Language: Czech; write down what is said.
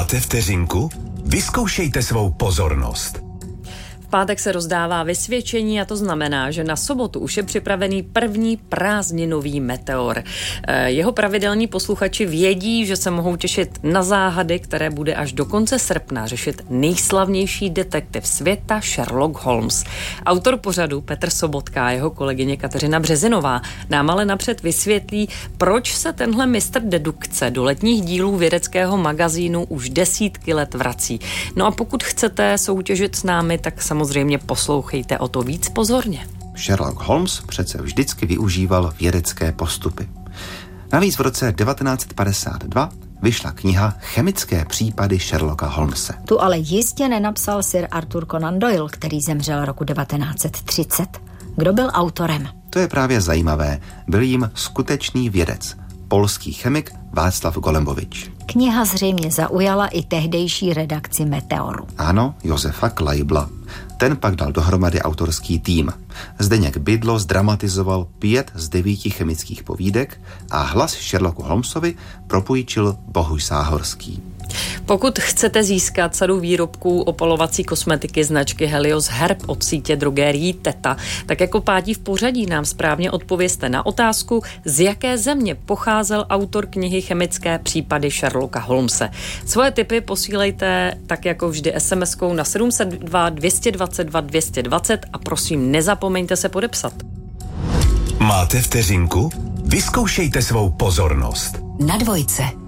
Máte vteřinku? Vyzkoušejte svou pozornost. V pátek se rozdává vysvědčení a to znamená, že na sobotu už je připravený první prázdninový meteor. Jeho pravidelní posluchači vědí, že se mohou těšit na záhady, které bude až do konce srpna řešit nejslavnější detektiv světa Sherlock Holmes. Autor pořadu Petr Sobotka a jeho kolegyně Kateřina Březinová nám ale napřed vysvětlí, proč se tenhle mistr dedukce do letních dílů vědeckého magazínu už desítky let vrací. No a pokud chcete soutěžit s námi, tak samozřejmě poslouchejte o to víc pozorně. Sherlock Holmes přece vždycky využíval vědecké postupy. Navíc v roce 1952 vyšla kniha Chemické případy Sherlocka Holmese. Tu ale jistě nenapsal Sir Arthur Conan Doyle, který zemřel roku 1930. Kdo byl autorem? To je právě zajímavé. Byl jim skutečný vědec, polský chemik Václav Golembovič. Kniha zřejmě zaujala i tehdejší redakci Meteoru. Ano, Josefa Kleibla. Ten pak dal dohromady autorský tým. Zdeněk Bydlo zdramatizoval 5 z 9 chemických povídek a hlas Sherlocku Holmesovi propůjčil Bohuš Sáhorský. Pokud chcete získat sadu výrobků opalovací kosmetiky značky Helios Herb od sítě drogérií Teta, tak jako pátí v pořadí nám správně odpovězte na otázku, z jaké země pocházel autor knihy Chemické případy Sherlocka Holmese. Svoje tipy posílejte tak jako vždy SMS-kou na 702 222 220 a prosím nezapomeňte se podepsat. Máte vteřinku? Vyzkoušejte svou pozornost. Na Dvojce.